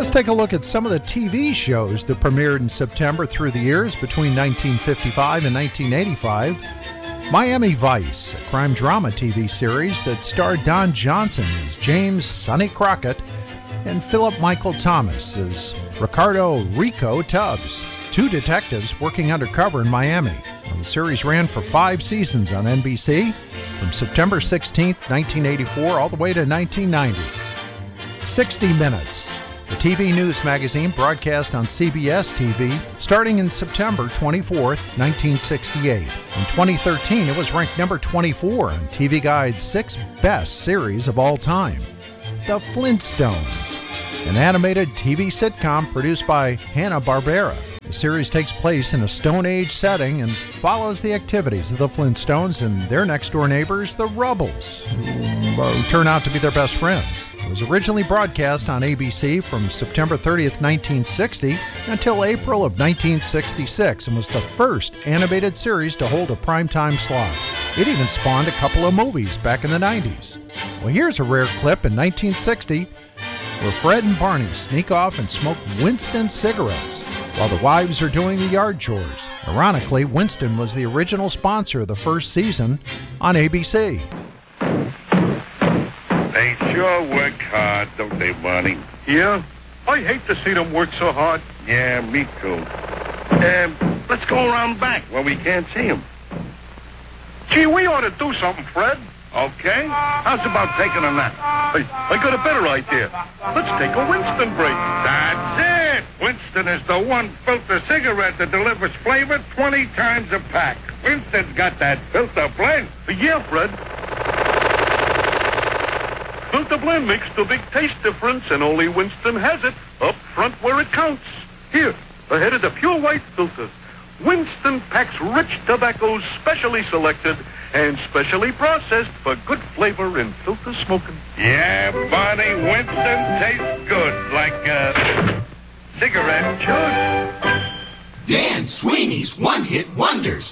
Let's take a look at some of the TV shows that premiered in September through the years between 1955 and 1985. Miami Vice, a crime drama TV series that starred Don Johnson as James Sonny Crockett and Philip Michael Thomas as Ricardo Rico Tubbs, two detectives working undercover in Miami. The series ran for 5 seasons on NBC from September 16, 1984 all the way to 1990. 60 Minutes, the TV news magazine broadcast on CBS TV starting in September 24, 1968. In 2013, it was ranked number 24 on TV Guide's 6 best series of all time. The Flintstones, an animated TV sitcom produced by Hanna-Barbera. The series takes place in a Stone Age setting and follows the activities of the Flintstones and their next-door neighbors, the Rubbles, who turn out to be their best friends. It was originally broadcast on ABC from September 30th, 1960 until April of 1966 and was the first animated series to hold a primetime slot. It even spawned a couple of movies back in the 90s. Well, here's a rare clip in 1960 where Fred and Barney sneak off and smoke Winston cigarettes while the wives are doing the yard chores. Ironically, Winston was the original sponsor of the first season on ABC. They sure work hard, don't they, Barney? Yeah? I hate to see them work so hard. Yeah, me too. Let's go around back where we can't see them. Gee, we ought to do something, Fred. Okay. How's about taking a nap? I got a better idea. Let's take a Winston break. That's it. Winston is the one filter cigarette that delivers flavor 20 times a pack. Winston's got that filter blend. Yeah, Fred. Filter blend makes the big taste difference, and only Winston has it up front where it counts. Here, ahead of the pure white filter. Winston packs rich tobaccos specially selected and specially processed for good flavor in filter smoking. Yeah, Barney, Winston tastes good like a cigarette should. Dan Sweeney's One-Hit Wonders.